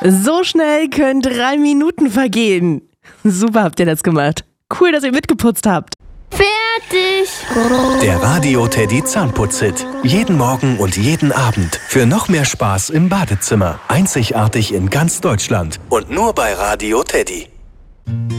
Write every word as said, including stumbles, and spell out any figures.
So schnell können drei Minuten vergehen. Super habt ihr das gemacht. Cool, dass ihr mitgeputzt habt. Fertig. Der Radio Teddy Zahnputz-Hit. Jeden Morgen und jeden Abend. Für noch mehr Spaß im Badezimmer. Einzigartig in ganz Deutschland. Und nur bei Radio Teddy.